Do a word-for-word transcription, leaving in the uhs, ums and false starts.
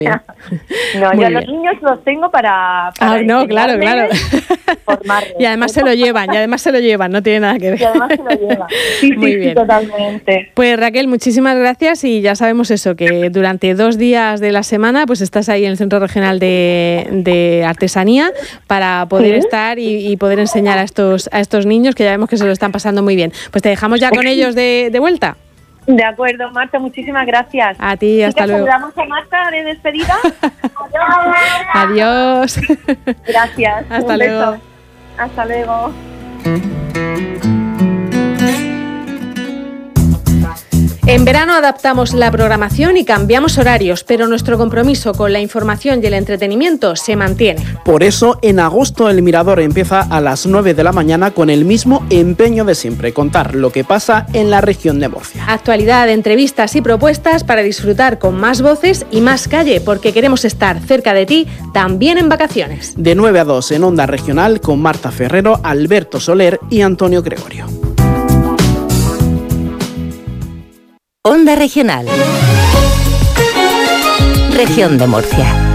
No, yo a los niños los tengo para, para ah, no, claro, claro. Formarles. Y además se lo llevan, y además se lo llevan, no tiene nada que ver. Y además se lo llevan. Sí, Muy sí, bien. Sí, totalmente. Pues Raquel, muchísimas gracias y ya sabemos eso, que durante dos días de la semana pues estás ahí en el Centro Regional de, de Artesanía para poder ¿Sí? estar y, y poder enseñar a estos, a estos niños que ya vemos que se lo están pasando muy bien. Pues te dejamos ya con ellos de, de vuelta. De acuerdo, Marta, muchísimas gracias. A ti, hasta luego. ¿Saludamos a Marta de despedida? Adiós. Gracias. Hasta luego. Hasta luego. En verano adaptamos la programación y cambiamos horarios, pero nuestro compromiso con la información y el entretenimiento se mantiene. Por eso, en agosto el Mirador empieza a las nueve de la mañana con el mismo empeño de siempre, contar lo que pasa en la región de Murcia. Actualidad, entrevistas y propuestas para disfrutar con más voces y más calle, porque queremos estar cerca de ti, también en vacaciones. De nueve a dos en Onda Regional con Marta Ferrero, Alberto Soler y Antonio Gregorio. Onda Regional. Región de Murcia.